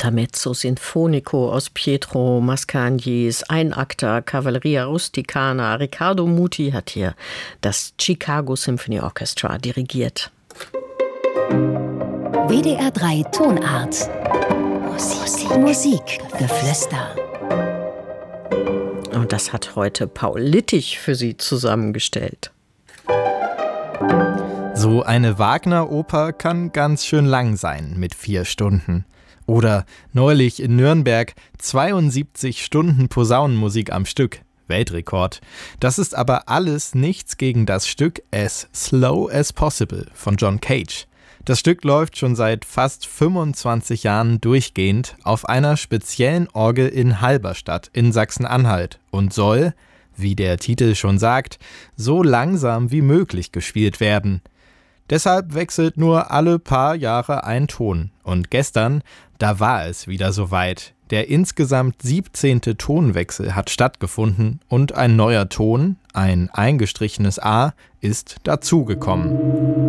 Intermezzo Sinfonico aus Pietro Mascagnis Einakter Cavalleria Rusticana. Riccardo Muti hat hier das Chicago Symphony Orchestra dirigiert. WDR 3 Tonart. Musikgeflüster. Und das hat heute Paul Littich für Sie zusammengestellt. So eine Wagner-Oper kann ganz schön lang sein mit 4 Stunden. Oder neulich in Nürnberg 72 Stunden Posaunenmusik am Stück. Weltrekord. Das ist aber alles nichts gegen das Stück As Slow as Possible von John Cage. Das Stück läuft schon seit fast 25 Jahren durchgehend auf einer speziellen Orgel in Halberstadt in Sachsen-Anhalt und soll, wie der Titel schon sagt, so langsam wie möglich gespielt werden. Deshalb wechselt nur alle paar Jahre ein Ton. Und gestern, da war es wieder soweit. Der insgesamt 17. Tonwechsel hat stattgefunden und ein neuer Ton, ein eingestrichenes A, ist dazugekommen.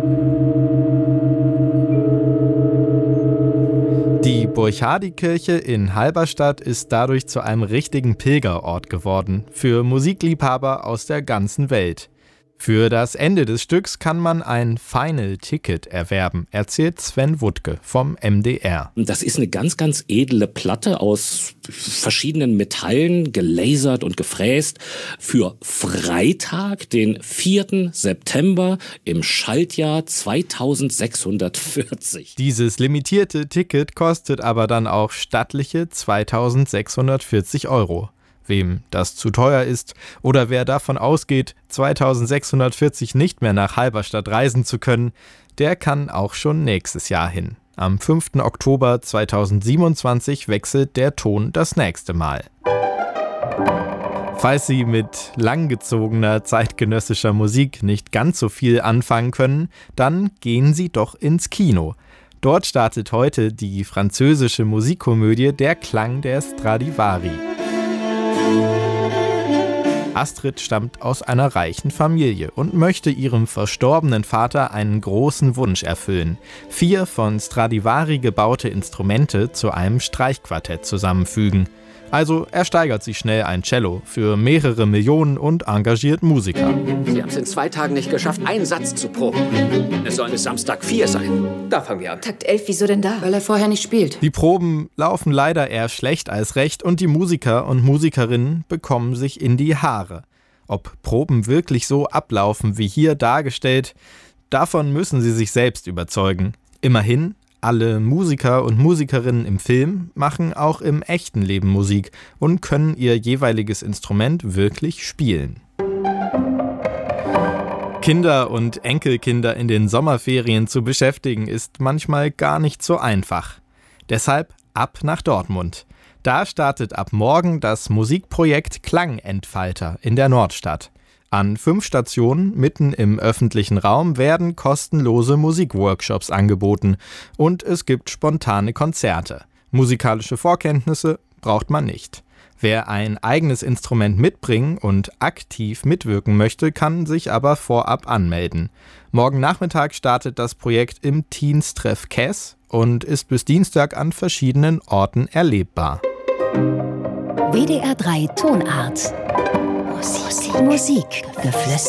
Die Burchardikirche in Halberstadt ist dadurch zu einem richtigen Pilgerort geworden für Musikliebhaber aus der ganzen Welt. Für das Ende des Stücks kann man ein Final Ticket erwerben, erzählt Sven Wuttke vom MDR. Das ist eine ganz, ganz edle Platte aus verschiedenen Metallen, gelasert und gefräst, für Freitag, den 4. September im Schaltjahr 2640. Dieses limitierte Ticket kostet aber dann auch stattliche 2640 €. Wem das zu teuer ist oder wer davon ausgeht, 2640 nicht mehr nach Halberstadt reisen zu können, der kann auch schon nächstes Jahr hin. Am 5. Oktober 2027 wechselt der Ton das nächste Mal. Falls Sie mit langgezogener zeitgenössischer Musik nicht ganz so viel anfangen können, dann gehen Sie doch ins Kino. Dort startet heute die französische Musikkomödie Der Klang der Stradivari. Astrid stammt aus einer reichen Familie und möchte ihrem verstorbenen Vater einen großen Wunsch erfüllen: 4 von Stradivari gebaute Instrumente zu einem Streichquartett zusammenfügen. Also ersteigert sie schnell ein Cello für mehrere Millionen und engagiert Musiker. Sie haben es in 2 Tagen nicht geschafft, einen Satz zu proben. Es sollen bis Samstag 4 sein. Da fangen wir an. Takt 11, wieso denn da? Weil er vorher nicht spielt. Die Proben laufen leider eher schlecht als recht und die Musiker und Musikerinnen bekommen sich in die Haare. Ob Proben wirklich so ablaufen wie hier dargestellt, davon müssen sie sich selbst überzeugen. Immerhin, alle Musiker und Musikerinnen im Film machen auch im echten Leben Musik und können ihr jeweiliges Instrument wirklich spielen. Kinder und Enkelkinder in den Sommerferien zu beschäftigen, ist manchmal gar nicht so einfach. Deshalb ab nach Dortmund. Da startet ab morgen das Musikprojekt Klangentfalter in der Nordstadt. An 5 Stationen mitten im öffentlichen Raum werden kostenlose Musikworkshops angeboten und es gibt spontane Konzerte. Musikalische Vorkenntnisse braucht man nicht. Wer ein eigenes Instrument mitbringen und aktiv mitwirken möchte, kann sich aber vorab anmelden. Morgen Nachmittag startet das Projekt im Teens-Treff Kess und ist bis Dienstag an verschiedenen Orten erlebbar. WDR 3 Tonart. Musikgeflüster.